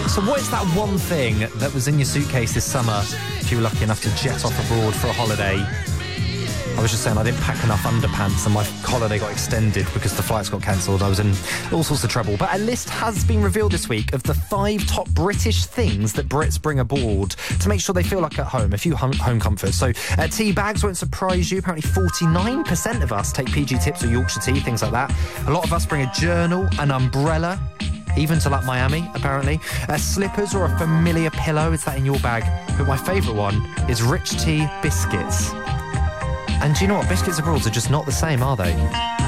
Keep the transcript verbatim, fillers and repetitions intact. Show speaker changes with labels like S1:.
S1: So what is that one thing that was in your suitcase this summer if you were lucky enough to jet off abroad for a holiday? I was just saying I didn't pack enough underpants and my holiday got extended because the flights got cancelled. I was in all sorts of trouble. But a list has been revealed this week of the five top British things that Brits bring aboard to make sure they feel like at home. A few home, home comforts. So uh, tea bags won't surprise you. Apparently forty-nine percent of us take P G Tips or Yorkshire tea, things like that. A lot of us bring a journal, an umbrella, even to like Miami, apparently. Uh, slippers or a familiar pillow. Is that in your bag? But my favourite one is Rich Tea biscuits. And do you know what? Biscuits abroad are just not the same, are they?